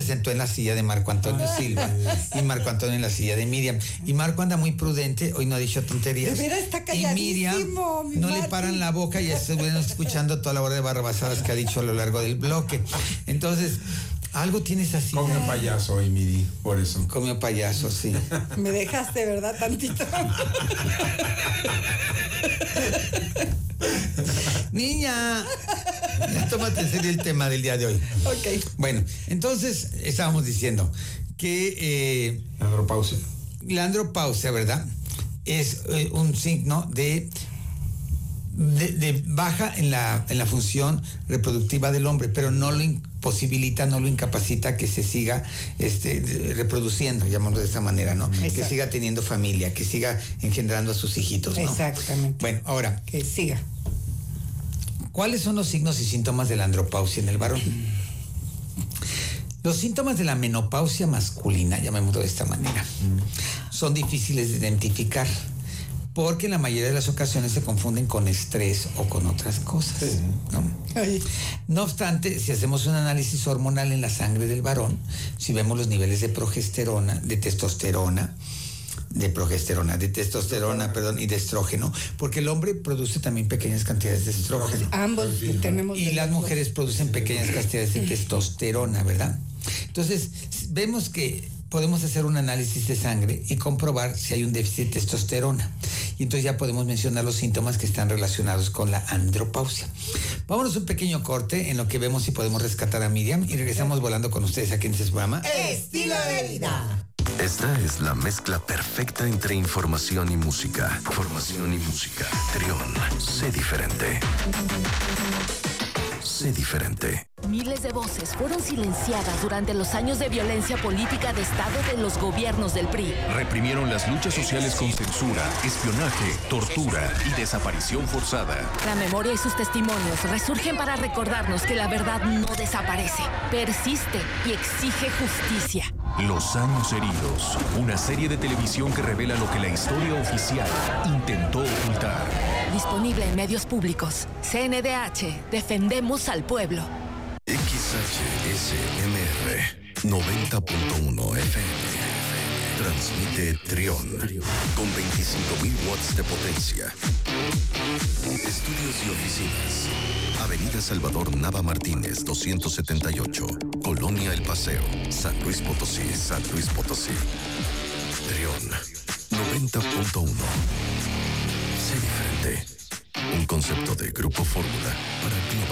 sentó en la silla de Marco Antonio Silva y Marco Antonio en la silla de Miriam. Y Marco anda muy prudente, hoy no ha dicho tonterías. De veras está y calladísimo, Miriam no le paran la boca y estuvieron escuchando toda la hora de barrabasadas que ha dicho a lo largo del bloque. Entonces, algo tienes así. Comió payaso hoy, Miri, por eso. Comió payaso, sí. Me dejaste, ¿verdad? Tantito. Niña, tómate en serio el tema del día de hoy. Ok. Bueno, entonces estábamos diciendo que la andropausia, ¿verdad? Es un signo de baja en la función reproductiva del hombre, pero no lo imposibilita, no lo incapacita que se siga reproduciendo, llamémoslo de esta manera, ¿no? Exacto. Que siga teniendo familia, que siga engendrando a sus hijitos, ¿no? Exactamente. Bueno, ahora, que siga. ¿cuáles son los signos y síntomas de la andropausia en el varón? Los síntomas de la menopausia masculina, llamémoslo de esta manera, son difíciles de identificar porque en la mayoría de las ocasiones se confunden con estrés o con otras cosas, ¿no? No obstante, si hacemos un análisis hormonal en la sangre del varón, si vemos los niveles de progesterona, de testosterona y de estrógeno, porque el hombre produce también pequeñas cantidades de estrógeno. Ambos tenemos. Y las mujeres producen pequeñas cantidades de testosterona, ¿verdad? Entonces, vemos que podemos hacer un análisis de sangre y comprobar si hay un déficit de testosterona. Y entonces ya podemos mencionar los síntomas que están relacionados con la andropausia. Vámonos un pequeño corte en lo que vemos si podemos rescatar a Miriam y regresamos volando con ustedes aquí en este programa. Estilo de vida. Esta es la mezcla perfecta entre información y música. Información y música. Trión, sé diferente. Sé diferente. Miles de voces fueron silenciadas durante los años de violencia política de Estado de los gobiernos del PRI. Reprimieron las luchas sociales con censura, espionaje, tortura y desaparición forzada. La memoria y sus testimonios resurgen para recordarnos que la verdad no desaparece, persiste y exige justicia. Los años heridos, una serie de televisión que revela lo que la historia oficial intentó ocultar. Disponible en medios públicos. CNDH, defendemos al pueblo. XHSMR 90.1 FM. Transmite Trión con 25.000 watts de potencia. Estudios y oficinas. Avenida Salvador Nava Martínez, 278. Colonia El Paseo, San Luis Potosí, San Luis Potosí. Trión 90.1. Sé diferente. Un concepto de Grupo Fórmula para ti.